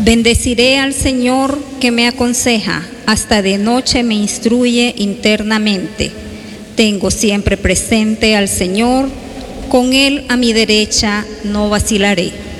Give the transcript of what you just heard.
Bendeciré al Señor que me aconseja, hasta de noche me instruye internamente. Tengo siempre presente al Señor, con Él a mi derecha no vacilaré.